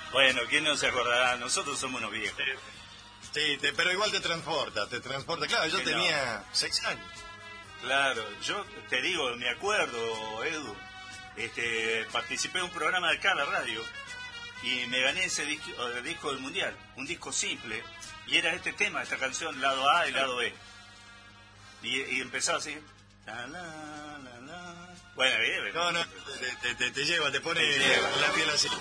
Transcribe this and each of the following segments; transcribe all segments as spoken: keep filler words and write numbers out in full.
Bueno, ¿quién no se acordará? Nosotros somos unos viejos. Sí, te, pero igual te transporta, te transporta. Claro, yo Que tenía no. seis años. Claro, yo te digo, me acuerdo, Edu, este, participé en un programa de acá, la radio, y me gané ese disco, el disco del Mundial, un disco simple, y era este tema, esta canción, lado A y lado B. Y, y empezaba así. La, la, la, la. Bueno, bien, No, no, te, te, te, te lleva, te pone Te lleva. la piel así.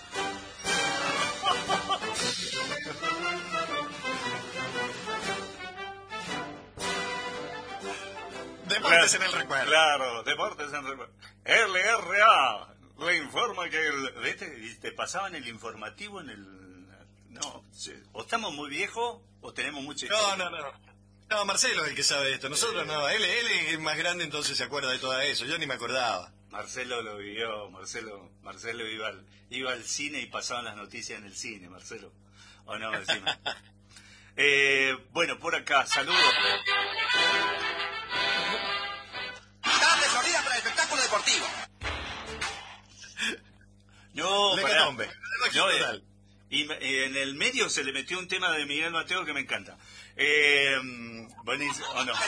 Deportes en el recuerdo. Claro, deportes en el recuerdo. L R A le informa que el, ¿viste? Y te pasaban el informativo en el... No, o estamos muy viejos o tenemos mucha No, historia. no, no. No, Marcelo es el que sabe esto. Nosotros no. Él, él es más grande, entonces se acuerda de todo eso. Yo ni me acordaba. Marcelo lo vivió, Marcelo, Marcelo iba al, iba al cine y pasaban las noticias en el cine, Marcelo. ¿O no, encima? eh, bueno, por acá, saludos. Tarde Florida para el espectáculo deportivo. No, Le pará. catombe. No, eh, y eh, en el medio se le metió un tema de Miguel Mateo que me encanta. Eh, buenísimo, ¿o no?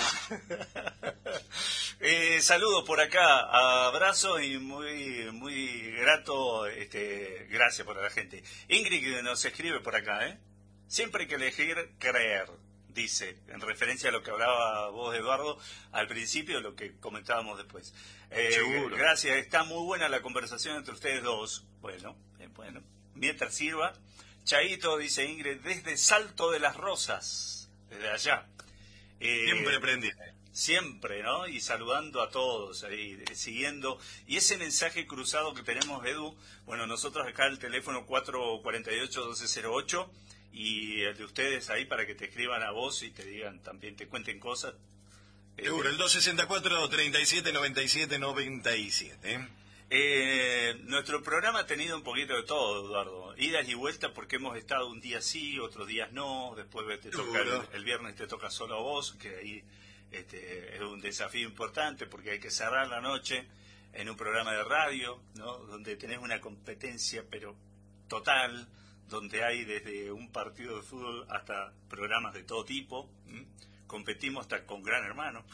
eh, saludos por acá, abrazo y muy muy grato, este, gracias por la gente. Ingrid nos escribe por acá, ¿eh? Siempre hay que elegir creer, dice, en referencia a lo que hablaba vos, Eduardo, al principio, lo que comentábamos después. Eh, Seguro. Gracias, está muy buena la conversación entre ustedes dos. Bueno, eh, bueno, mientras sirva. Chaito, dice Ingrid, desde Salto de las Rosas, desde allá. Eh, Siempre prendí. Siempre, ¿no? Y saludando a todos, ahí, eh, siguiendo. Y ese mensaje cruzado que tenemos, Edu, bueno, nosotros acá el teléfono cuatro cuatro ocho, uno dos cero ocho, y el de ustedes ahí para que te escriban a vos y te digan, también te cuenten cosas. Seguro, el dos sesenta y cuatro, treinta y siete, noventa y siete, noventa y siete. ¿eh? Eh, nuestro programa ha tenido un poquito de todo, Eduardo. Idas y vueltas porque hemos estado un día sí, otros días no. Después te toca el, el viernes te toca solo a vos, que ahí este, es un desafío importante porque hay que cerrar la noche en un programa de radio, ¿no? Donde tenés una competencia pero total, donde hay desde un partido de fútbol hasta programas de todo tipo. ¿m? Competimos hasta con Gran Hermano.